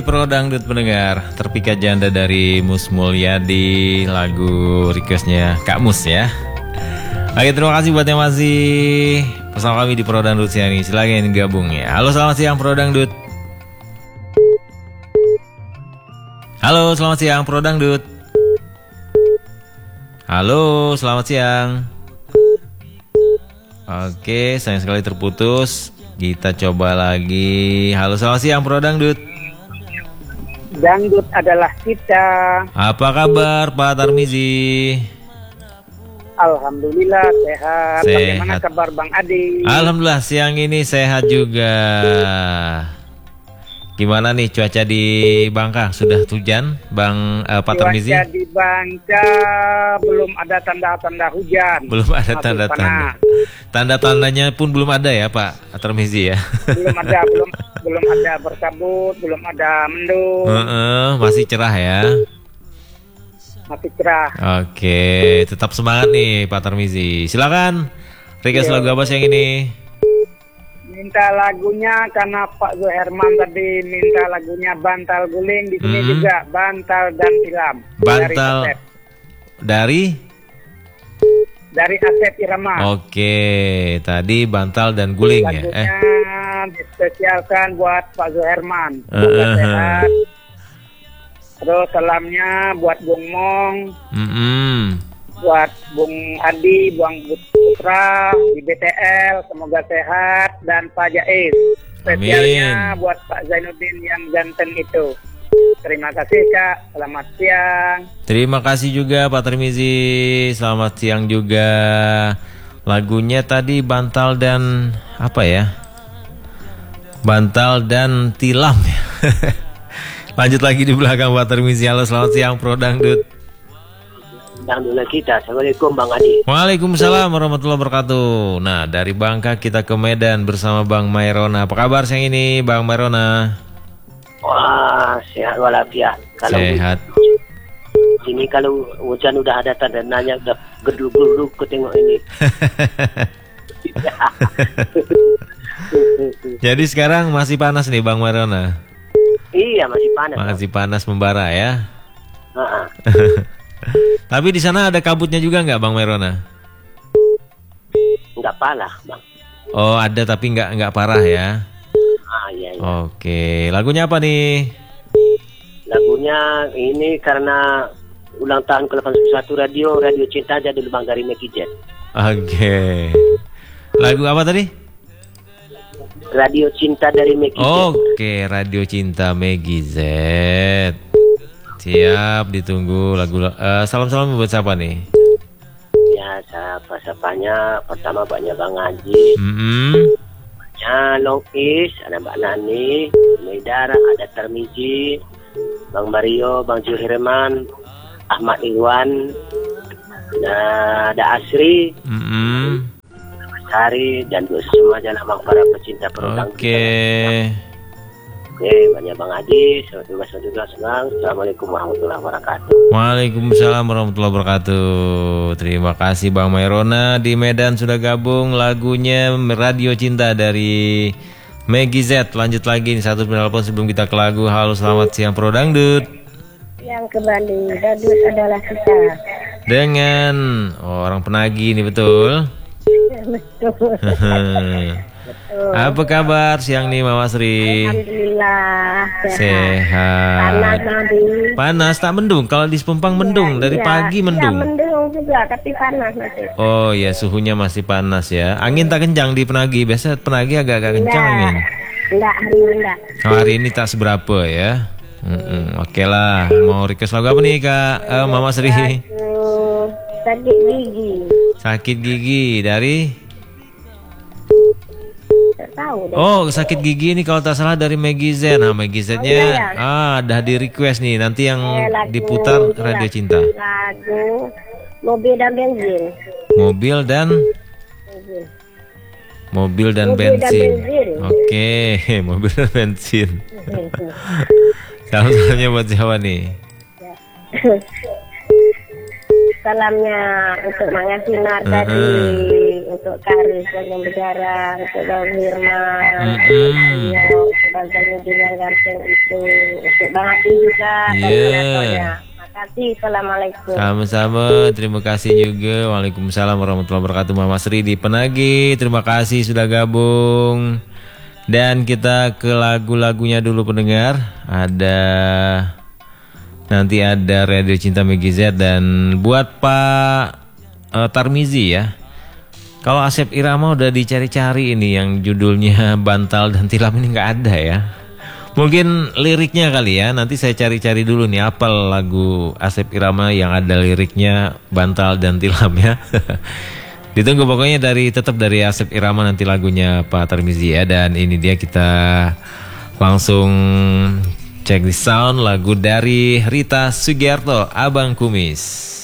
Pro Dangdut pendengar, terpikat janda dari Mus Mulyadi, lagu requestnya Kak Mus ya. Oke, terima kasih buat yang masih bersama kami di Pro Dangdut siang ini. Silakan gabung ya. Halo, selamat siang Pro Dangdut. Halo, selamat siang Pro Dangdut. Halo, selamat siang. Oke, sayang sekali terputus. Kita coba lagi. Halo, selamat siang Pro Dangdut. Dangdut adalah kita. Apa kabar Pak Tarmizi? Alhamdulillah sehat. Bagaimana kabar Bang Adi? Alhamdulillah siang ini sehat juga. Gimana nih cuaca di Bangka? Sudah hujan Bang Pak Tarmizi? Cuaca di Bangka belum ada tanda-tanda hujan. Belum ada tanda-tanda. Tanda-tandanya pun belum ada ya Pak Tarmizi ya? Belum ada berkabut, belum ada mendung. Masih cerah ya? Masih cerah. Oke, tetap semangat nih Pak Tarmizi. Silakan. Request lagu apa siang ini? Minta lagunya karena Pak Zuherman tadi minta lagunya Bantal Guling, di sini juga Bantal dan Tilam. Bantal dari Asep Irama. Oke, tadi Bantal dan Guling lagunya ya. Dispesialkan buat Pak Zuherman. Semoga sehat. Terus salamnya buat Bung Mong. Buat Bung Adi, Bung Putra di BTL, semoga sehat, dan Pak Jais. Spesialnya buat Pak Zainuddin yang ganteng itu. Terima kasih Kak, selamat siang. Terima kasih juga Pak Tarmizi, selamat siang juga. Lagunya tadi Bantal dan apa ya? Bantal dan Tilam ya. Lanjut lagi di belakang Pak Tarmizi. Halo, selamat siang Pro Dangdut. Dangdut kita. Assalamualaikum Bang Adi. Waalaikumsalam warahmatullahi wabarakatuh. Nah, dari Bangka kita ke Medan bersama Bang Mairona. Apa kabar siang ini Bang Mairona? Wah, sehat walafiat. Sehat. Sini kalau hujan udah ada tandanya, udah gedul-gedul ku tengok ini. Jadi sekarang masih panas nih Bang Mairona? Iya, masih panas. Masih panas membara ya? Tapi di sana ada kabutnya juga nggak Bang Mairona? Nggak parah Bang. Oh ada tapi nggak parah ya? Iya. Oke, lagunya apa nih? Lagunya ini karena ulang tahun ke-81 radio Cinta jadi Lubang dari Megi Z. Oke. Lagu apa tadi? Radio Cinta dari Megi Z. Oke, Radio Cinta Megi Z. Siap, ditunggu lagu. Salam-salam buat siapa nih? Ya, siapa-siapanya. Pertama banyak Bang Haji. Banyak Long Is, ada Mbak Nani, Medara, ada Tarmizi, Bang Mario, Bang Zuherman, Ahmad Iwan, ada Asri, Sari, dan semua jalan Bang para pecinta produk. Oke, banyak Bang Adi, selamat senang. Assalamualaikum warahmatullahi wabarakatuh. Waalaikumsalam warahmatullahi wabarakatuh. Terima kasih Bang Mairona di Medan sudah gabung. Lagunya Radio Cinta dari Megi Z. Lanjut lagi nih satu penelpon sebelum kita ke lagu. Halo, selamat siang Pro Dangdut. Yang kembali Dangdut adalah kita. Dengan orang penagih nih betul. Betul. Apa kabar siang nih Mama Sri? Alhamdulillah sehat. Panas tak mendung? Kalau di Pelumpang mendung dari pagi mendung. Ya, mendung juga tapi panas masih. Oh ya, suhunya masih panas ya. Angin tak kencang di Penagi. Biasa Penagi agak-agak kencang angin. Enggak, hari ini enggak. Hari ini tak seberapa ya. Oke lah. Mau request lagu apa nih Kak Mama Sri? Sakit gigi. Sakit gigi dari? Tahu deh. Oh, sakit gigi ini kalau tak salah dari Megi Z. Nah, Megi Z-nya ada di request nih. Nanti yang diputar Radio Cinta. Lagu Mobil dan Bensin. Mobil dan bensin. Oke, mobil dan bensin. Salam-salamnya buat siapa nih? Salamnya untuk Mang Sinar dari untuk Karis yang berjarah, untuk Bang Firman, untuk Bantang Junjungan Ganteng itu, untuk Bang Adi juga, Makasih, assalamualaikum. Sama-sama, terima kasih juga. Waalaikumsalam warahmatullahi wabarakatuh. Mama Sri di Penagi, terima kasih sudah gabung. Dan kita ke lagu-lagunya dulu pendengar. Nanti ada Radio Cinta Megizet. Dan buat Pak Tarmizi ya, kalau Asep Irama udah dicari-cari ini yang judulnya Bantal dan Tilam ini nggak ada ya. Mungkin liriknya kali ya, nanti saya cari-cari dulu nih apa lagu Asep Irama yang ada liriknya Bantal dan Tilam ya. Ditunggu pokoknya tetap dari Asep Irama nanti lagunya Pak Tarmizi ya. Dan ini dia, kita langsung cek di sound lagu dari Rita Sugiarto, Abang Kumis.